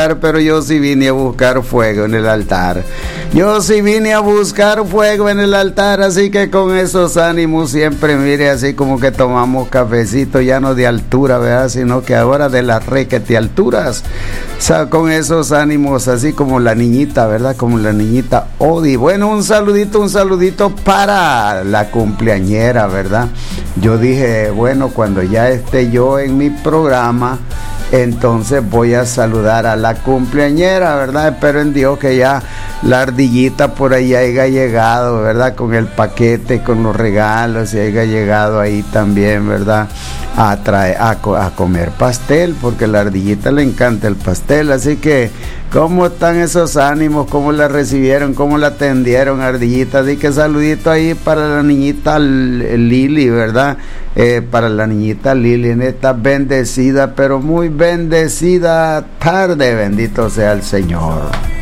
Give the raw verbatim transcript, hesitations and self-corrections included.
altar, pero yo sí vine a buscar fuego en el altar. Yo sí vine a buscar fuego en el altar, así que con esos ánimos siempre, mire, así como que tomamos cafecito, ya no de altura, ¿verdad? Sino que ahora de las requete alturas. O sea, con esos ánimos, así como la niñita, ¿verdad? Como la niñita Odi. Bueno, un saludito, un saludito para la cumpleañera, ¿verdad? Yo dije, bueno, cuando ya esté yo en mi programa, entonces voy a saludar a la cumpleañera, ¿verdad? Espero en Dios que ya la ardillita por ahí haya llegado, ¿verdad? Con el paquete, con los regalos, y haya llegado ahí también, ¿verdad? A, traer, a, a comer pastel, porque a la ardillita le encanta el pastel. Así que, ¿cómo están esos ánimos? ¿Cómo la recibieron? ¿Cómo la atendieron, ardillita? Así que saludito ahí para la niñita Lili, ¿verdad? Eh, para la niñita Lili en esta bendecida, pero muy bendecida tarde, bendito sea el Señor.